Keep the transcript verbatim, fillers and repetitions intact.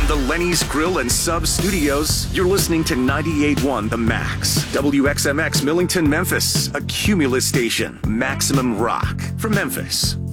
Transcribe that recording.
the Lenny's Grill and Sub Studios, you're listening to ninety-eight point one The Max. W X M X Millington, Memphis. A Cumulus station. Maximum rock from Memphis.